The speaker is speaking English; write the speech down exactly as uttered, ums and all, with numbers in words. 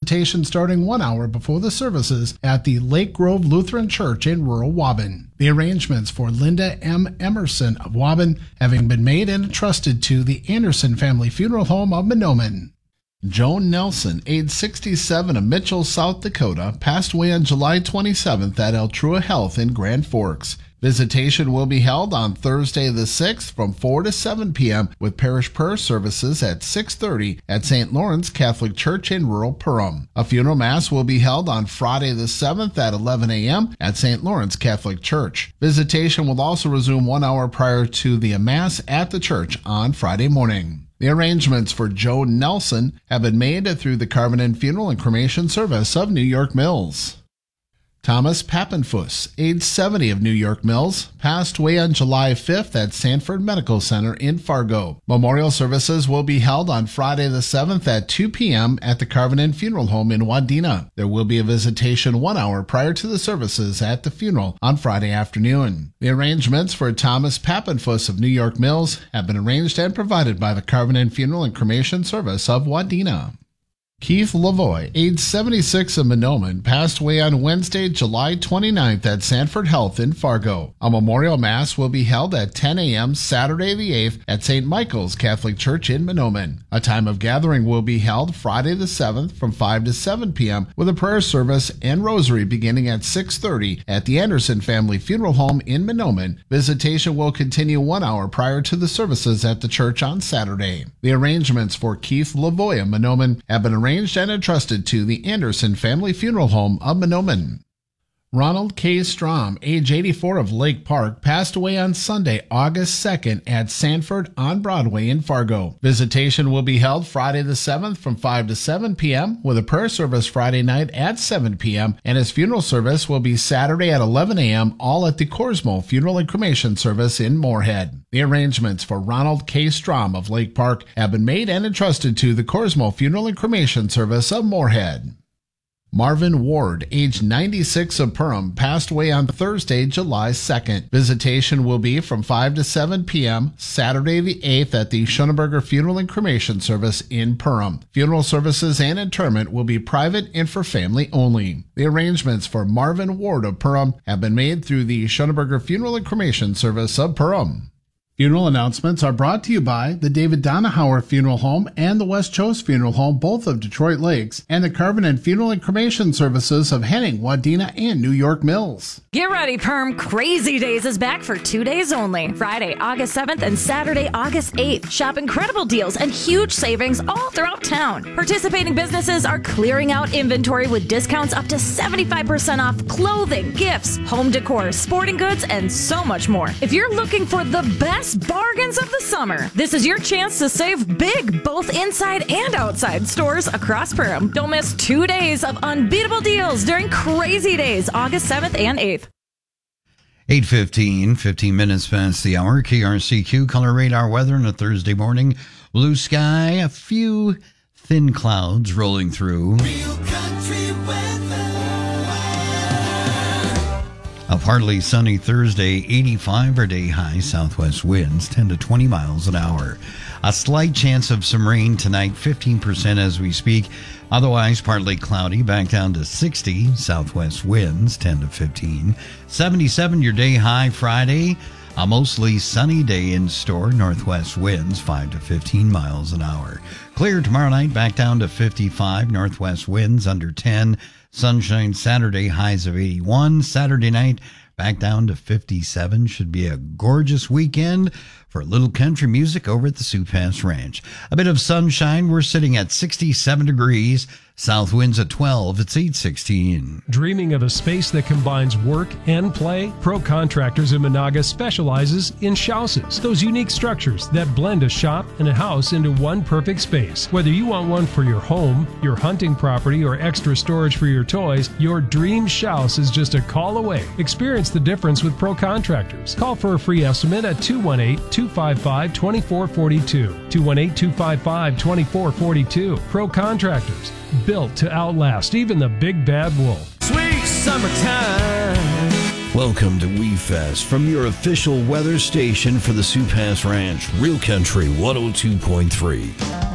visitation starting one hour before the services at the Lake Grove Lutheran Church in rural Waban. The arrangements for Linda M. Emerson of Waban having been made and entrusted to the Anderson Family Funeral Home of Mahnomen. Joan Nelson, age sixty-seven, of Mitchell, South Dakota, passed away on July twenty-seventh at Altrua Health in Grand Forks. Visitation will be held on Thursday the sixth from four to seven p.m. with parish prayer services at six thirty at Saint Lawrence Catholic Church in rural Perham. A funeral mass will be held on Friday the seventh at eleven a.m. at Saint Lawrence Catholic Church. Visitation will also resume one hour prior to the mass at the church on Friday morning. The arrangements for Joan Nelson have been made through the Carvenin Funeral and Cremation Service of New York Mills. Thomas Pappenfuss, age seventy, of New York Mills, passed away on July fifth at Sanford Medical Center in Fargo. Memorial services will be held on Friday the seventh at two p.m. at the Carvenin Funeral Home in Wadena. There will be a visitation one hour prior to the services at the funeral on Friday afternoon. The arrangements for Thomas Pappenfuss of New York Mills have been arranged and provided by the Carvenin Funeral and Cremation Service of Wadena. Keith Lavoie, age seventy-six, of Mahnomen, passed away on Wednesday, July twenty-ninth at Sanford Health in Fargo. A memorial mass will be held at ten a.m. Saturday the eighth at Saint Michael's Catholic Church in Mahnomen. A time of gathering will be held Friday the seventh from five to seven p.m. with a prayer service and rosary beginning at six thirty at the Anderson Family Funeral Home in Mahnomen. Visitation will continue one hour prior to the services at the church on Saturday. The arrangements for Keith Lavoie of Mahnomen have been arranged and entrusted to the Anderson Family Funeral Home of Mahnomen. Ronald K. Strom, age eighty-four, of Lake Park, passed away on Sunday, August second at Sanford on Broadway in Fargo. Visitation will be held Friday the seventh from five to seven p.m. with a prayer service Friday night at seven p.m. and his funeral service will be Saturday at eleven a.m. all at the Corsmo Funeral and Cremation Service in Moorhead. The arrangements for Ronald K. Strom of Lake Park have been made and entrusted to the Corsmo Funeral and Cremation Service of Moorhead. Marvin Ward, age ninety-six, of Perham, passed away on Thursday, July second. Visitation will be from five to seven p.m. Saturday the eighth at the Schoenberger Funeral and Cremation Service in Perham. Funeral services and interment will be private and for family only. The arrangements for Marvin Ward of Perham have been made through the Schoenberger Funeral and Cremation Service of Perham. Funeral announcements are brought to you by the David Donahauer Funeral Home and the West Chose Funeral Home, both of Detroit Lakes, and the Carvenin Funeral and Cremation Services of Henning, Wadena, and New York Mills. Get ready, Perm. Crazy Days is back for two days only. Friday, August seventh and Saturday, August eighth. Shop incredible deals and huge savings all throughout town. Participating businesses are clearing out inventory with discounts up to seventy-five percent off clothing, gifts, home decor, sporting goods, and so much more. If you're looking for the best bargains of the summer, this is your chance to save big, both inside and outside stores across Perham. Don't miss two days of unbeatable deals during Crazy Days, August seventh and eighth. eight fifteen, fifteen minutes past the hour. K R C Q color radar weather on a Thursday morning. Blue sky, a few thin clouds rolling through. Real country weather. A partly sunny Thursday, eighty-five our day high, southwest winds ten to twenty miles an hour. A slight chance of some rain tonight, fifteen percent as we speak. Otherwise, partly cloudy, back down to sixty, southwest winds ten to fifteen. seventy-seven your day high Friday. A mostly sunny day in store, northwest winds five to fifteen miles an hour. Clear tomorrow night, back down to fifty-five, northwest winds under ten. Sunshine Saturday, highs of eighty-one. Saturday night, back down to fifty-seven. Should be a gorgeous weekend for little country music over at the Sioux Pass Ranch. A bit of sunshine. We're sitting at sixty-seven degrees. South winds at twelve. It's eight sixteen. Dreaming of a space that combines work and play? Pro Contractors in Monaga specializes in shouses, those unique structures that blend a shop and a house into one perfect space. Whether you want one for your home, your hunting property, or extra storage for your toys, your dream house is just a call away. Experience the difference with Pro Contractors. Call for a free estimate at two one eight, two five five, two four four two. two one eight, two five five, two four four two. Pro Contractors. Built to outlast even the big bad wolf. Sweet summertime. Welcome to We Fest from your official weather station for the Sioux Pass Ranch, Real Country one oh two point three.